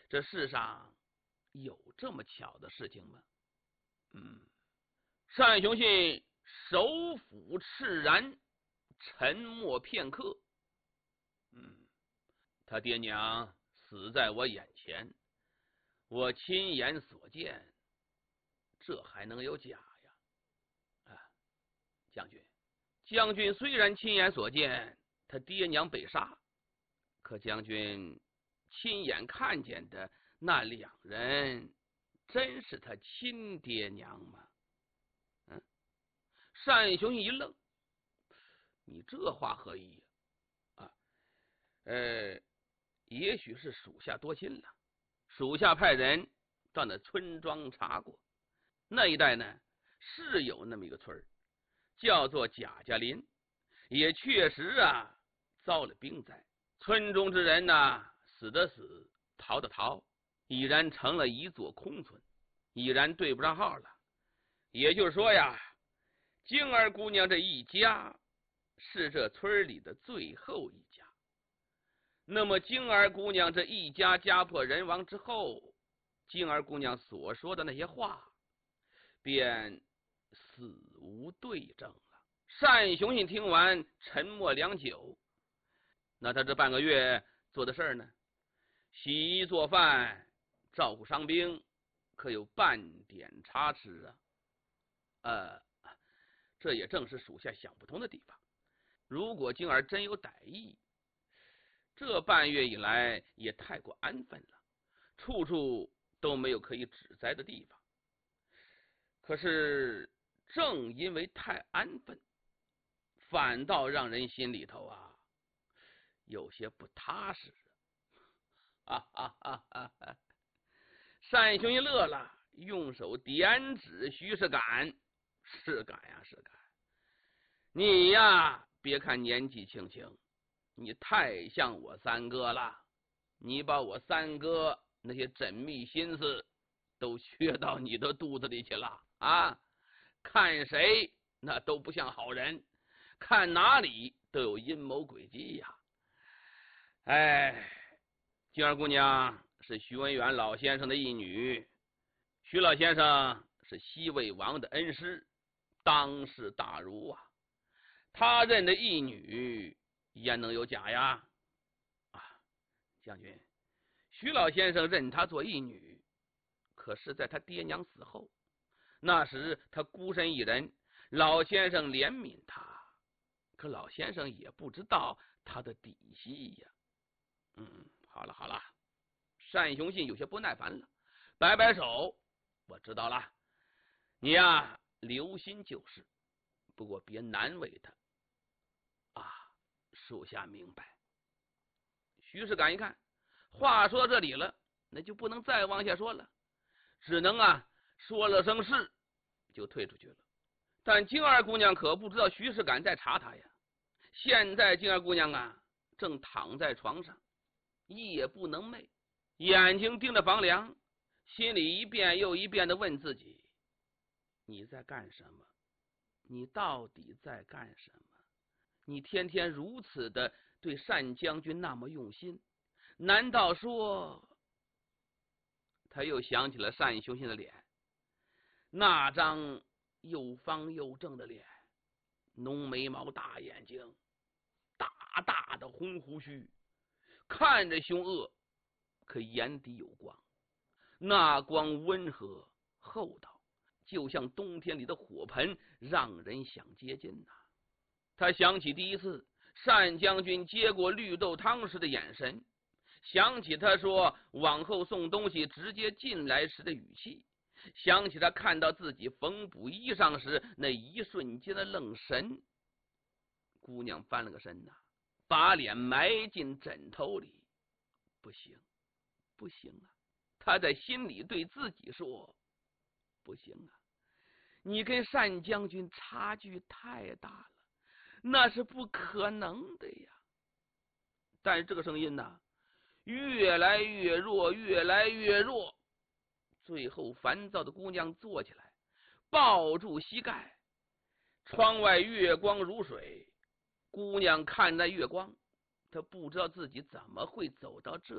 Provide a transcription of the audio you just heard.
这世上有这么巧的事情吗？单雄信手抚赤然，沉默片刻。他爹娘死在我眼前，我亲眼所见，这还能有假呀？将军虽然亲眼所见他爹娘被杀，可将军亲眼看见的那两人，真是他亲爹娘吗？单雄一愣，你这话何意呀？也许是属下多心了。属下派人到那村庄查过，那一带呢是有那么一个村叫做贾家林，也确实遭了兵灾，村中之人死的死，逃的逃，已然成了一座空村，已然对不上号了。也就是说晶儿姑娘这一家是这村里的最后一家。那么晶儿姑娘这一家家破人亡之后，晶儿姑娘所说的那些话便死无对证了。单雄信听完沉默良久，那他这半个月做的事呢？洗衣做饭，照顾伤兵，可有半点差池这也正是属下想不通的地方。如果晶儿真有歹意，这半月以来也太过安分了，处处都没有可以指摘的地方。可是正因为太安分，反倒让人心里头有些不踏实单雄一乐了，用手点指徐世感：是感呀，是感。你别看年纪轻轻，你太像我三哥了。你把我三哥那些缜密心思都学到你的肚子里去了看谁那都不像好人，看哪里都有阴谋诡计晶儿姑娘是徐文远老先生的义女，徐老先生是西魏王的恩师，当世大儒他认的义女焉能有假呀？将军，徐老先生认他做义女，可是在他爹娘死后，那时他孤身一人，老先生怜悯他，可老先生也不知道他的底细呀。好了，单雄信有些不耐烦了，摆摆手，我知道了，你留心就是，不过别难为他属下明白。徐世感一看话说到这里了，那就不能再往下说了，只能说了声是就退出去了。但晶儿姑娘可不知道徐世感在查她呀。现在晶儿姑娘正躺在床上，夜不能寐，眼睛盯着房梁，心里一遍又一遍地问自己：你在干什么？你到底在干什么？你天天如此的对单将军那么用心，难道说……他又想起了单雄信的脸，那张又方又正的脸，浓眉毛大眼睛，大大的红胡须，看着凶恶，可眼底有光，那光温和厚道，就像冬天里的火盆，让人想接近他想起第一次单将军接过绿豆汤时的眼神，想起他说往后送东西直接进来时的语气，想起他看到自己缝补衣裳时那一瞬间的愣神。姑娘翻了个身把脸埋进枕头里。不行她在心里对自己说，不行你跟单将军差距太大了，那是不可能的呀。但是这个声音越来越弱，越来越弱，最后烦躁的姑娘坐起来，抱住膝盖。窗外月光如水，姑娘看那月光，她不知道自己怎么会走到这